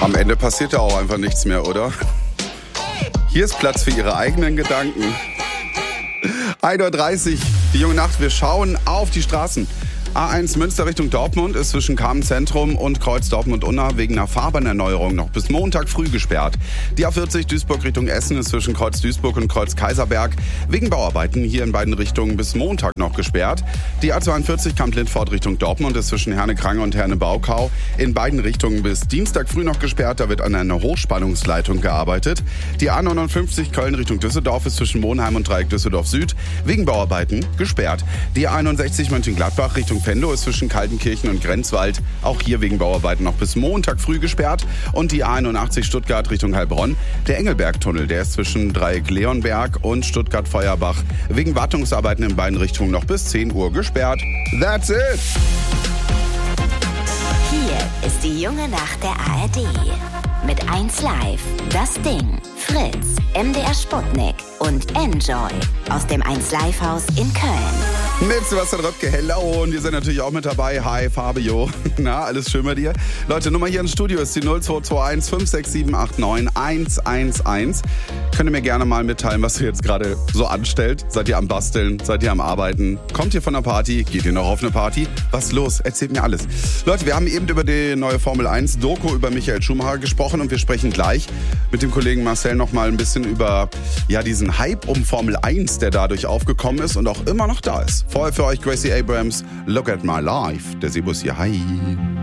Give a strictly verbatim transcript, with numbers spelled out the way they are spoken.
Am Ende passiert ja auch einfach nichts mehr, oder? Hier ist Platz für Ihre eigenen Gedanken. ein Uhr dreißig, die junge Nacht, wir schauen auf die Straßen. A eins Münster Richtung Dortmund ist zwischen Kamenz-Zentrum und Kreuz Dortmund-Unna wegen einer Fahrbahnerneuerung noch bis Montag früh gesperrt. Die A vierzig Duisburg Richtung Essen ist zwischen Kreuz Duisburg und Kreuz Kaiserberg wegen Bauarbeiten hier in beiden Richtungen bis Montag noch gesperrt. Die A zweiundvierzig Kamp-Lindfort Richtung Dortmund ist zwischen Herne-Krange und Herne-Baukau in beiden Richtungen bis Dienstag früh noch gesperrt. Da wird an einer Hochspannungsleitung gearbeitet. Die A neunundfünfzig Köln Richtung Düsseldorf ist zwischen Monheim und Dreieck Düsseldorf Süd wegen Bauarbeiten gesperrt. Die A einundsechzig Mönchengladbach Richtung Venlo ist zwischen Kaltenkirchen und Grenzwald auch hier wegen Bauarbeiten noch bis Montag früh gesperrt. Und die A einundachtzig Stuttgart Richtung Heilbronn, der Engelbergtunnel, der ist zwischen Dreieck Leonberg und Stuttgart-Feuerbach wegen Wartungsarbeiten in beiden Richtungen noch bis zehn Uhr gesperrt. That's it! Hier ist die junge Nacht der A R D. Mit eins Live, Das Ding, Fritz, M D R Sputnik und Enjoy aus dem eins Live Haus in Köln. Mit Sebastian Röpke, hello, und wir sind natürlich auch mit dabei. Hi, Fabio. Na, alles schön bei dir? Leute, Nummer hier im Studio ist die null zwei zwei eins fünf sechs sieben acht neun eins eins eins. Könnt ihr mir gerne mal mitteilen, was ihr jetzt gerade so anstellt? Seid ihr am Basteln? Seid ihr am Arbeiten? Kommt ihr von der Party? Geht ihr noch auf eine Party? Was ist los? Erzählt mir alles. Leute, wir haben eben über die neue Formel eins Doku über Michael Schumacher gesprochen und wir sprechen gleich mit dem Kollegen Marcel noch mal ein bisschen über ja, diesen Hype um Formel eins, der dadurch aufgekommen ist und auch immer noch da ist. Vorher für euch Gracie Abrams, Look at My Life. Der Sebus hier, hi.